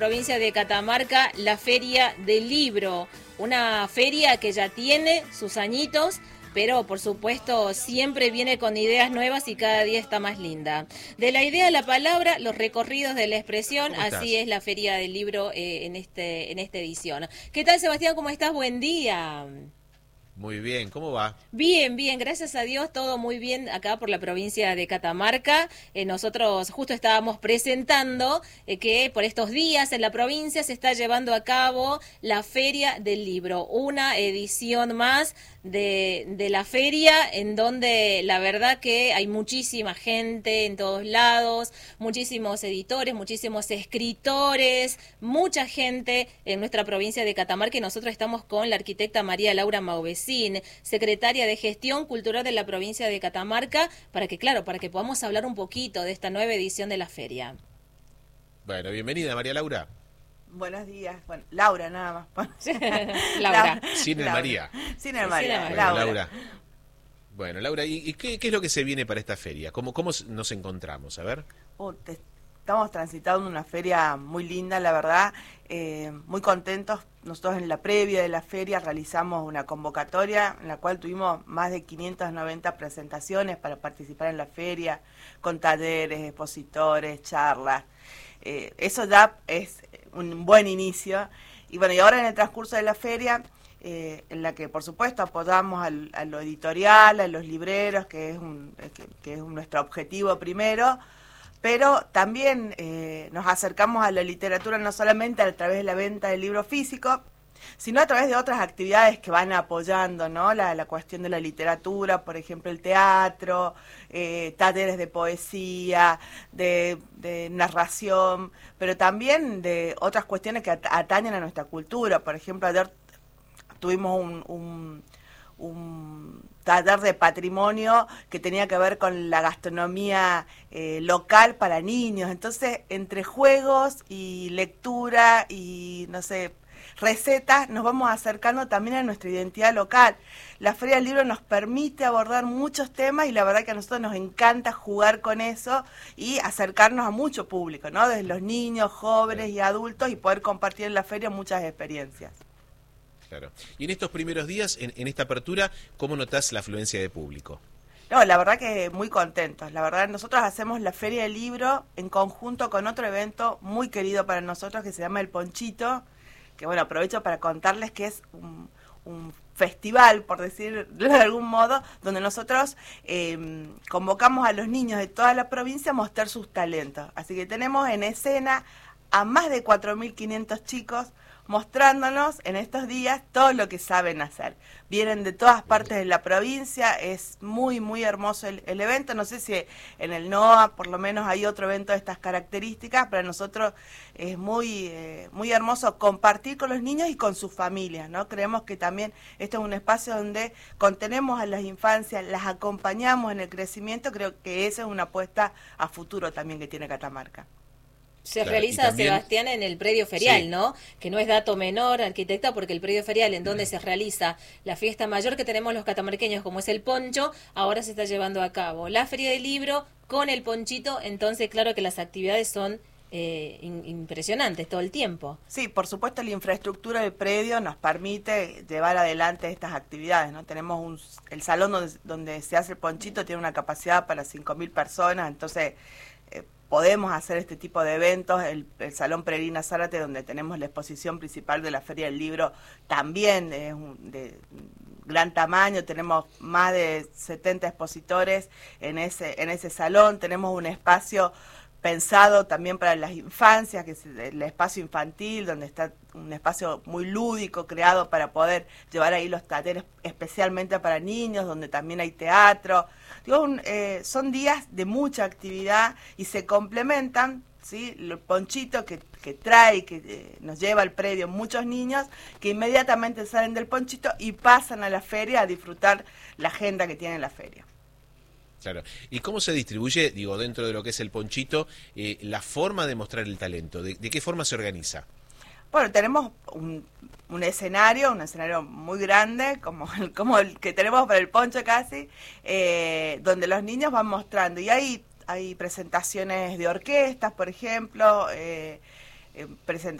Provincia de Catamarca, la Feria del Libro, una feria que ya tiene sus añitos, pero por supuesto siempre viene con ideas nuevas y cada día está más linda. De la idea a la palabra, los recorridos de la expresión, así es la Feria del Libro en esta edición. ¿Qué tal, Sebastián? ¿Cómo estás? Buen día. Muy bien, ¿cómo va? Bien, bien, gracias a Dios, todo muy bien acá por la provincia de Catamarca. Nosotros justo estábamos presentando que por estos días en la provincia se está llevando a cabo la Feria del Libro, una edición más de la feria en donde la verdad que hay muchísima gente en todos lados, muchísimos editores, muchísimos escritores, mucha gente en nuestra provincia de Catamarca, y nosotros estamos con la arquitecta María Laura Mauvecín, secretaria de Gestión Cultural de la provincia de Catamarca, para que podamos hablar un poquito de esta nueva edición de la feria. Bueno, bienvenida, María Laura. Buenos días. Bueno, Laura nada más. Laura. Sin el María. Sin el María. Bueno, Laura. Bueno, Laura, ¿y qué es lo que se viene para esta feria? ¿Cómo nos encontramos? A ver. Estamos transitando una feria muy linda, la verdad. Muy contentos. Nosotros en la previa de la feria realizamos una convocatoria en la cual tuvimos más de 590 presentaciones para participar en la feria, con talleres, expositores, charlas. Eso ya es un buen inicio. Y bueno, y ahora en el transcurso de la feria, en la que por supuesto apoyamos a lo editorial, a los libreros, que es nuestro objetivo primero, pero también nos acercamos a la literatura no solamente a través de la venta del libro físico, sino a través de otras actividades que van apoyando, ¿no? La cuestión de la literatura, por ejemplo, el teatro, talleres de poesía, de narración, pero también de otras cuestiones que atañen a nuestra cultura. Por ejemplo, ayer tuvimos un taller de patrimonio que tenía que ver con la gastronomía local para niños. Entonces, entre juegos y lectura y, no sé, recetas, nos vamos acercando también a nuestra identidad local. La Feria del Libro nos permite abordar muchos temas y la verdad que a nosotros nos encanta jugar con eso y acercarnos a mucho público, ¿no? Desde los niños, jóvenes y adultos, y poder compartir en la feria muchas experiencias. Claro. Y en estos primeros días, en esta apertura, ¿cómo notás la afluencia de público? No, la verdad que muy contentos. La verdad, nosotros hacemos la Feria del Libro en conjunto con otro evento muy querido para nosotros que se llama El Ponchito, que bueno, aprovecho para contarles que es un festival, por decirlo de algún modo, donde nosotros convocamos a los niños de toda la provincia a mostrar sus talentos. Así que tenemos en escena a más de 4.500 chicos mostrándonos en estos días todo lo que saben hacer. Vienen de todas partes de la provincia, es muy, muy hermoso el evento. No sé si en el NOA por lo menos hay otro evento de estas características. Para nosotros es muy, muy hermoso compartir con los niños y con sus familias, ¿no? Creemos que también este es un espacio donde contenemos a las infancias, las acompañamos en el crecimiento. Creo que esa es una apuesta a futuro también que tiene Catamarca. Se realiza, también, Sebastián, en el predio ferial, sí, ¿no? Que no es dato menor, arquitecta, porque el predio ferial en donde se realiza la fiesta mayor que tenemos los catamarqueños, como es el poncho, ahora se está llevando a cabo la Feria del Libro con el ponchito. Entonces, claro que las actividades son impresionantes todo el tiempo. Sí, por supuesto, la infraestructura del predio nos permite llevar adelante estas actividades, ¿no? Tenemos el salón donde se hace el ponchito, tiene una capacidad para 5.000 personas, entonces podemos hacer este tipo de eventos. El Salón Peregrina Zárate, donde tenemos la exposición principal de la Feria del Libro, también es de gran tamaño. Tenemos más de 70 expositores en ese salón. Tenemos un espacio pensado también para las infancias, que es el espacio infantil, donde está un espacio muy lúdico creado para poder llevar ahí los talleres especialmente para niños, donde también hay teatro. Digo, son días de mucha actividad y se complementan, ¿sí? El ponchito que trae, que nos lleva al predio muchos niños que inmediatamente salen del ponchito y pasan a la feria a disfrutar la agenda que tiene la feria. Claro. ¿Y cómo se distribuye, digo, dentro de lo que es el ponchito, la forma de mostrar el talento? ¿De qué forma se organiza? Bueno, tenemos un escenario muy grande, como el que tenemos para el poncho casi, donde los niños van mostrando. Y hay presentaciones de orquestas, por ejemplo, presentaciones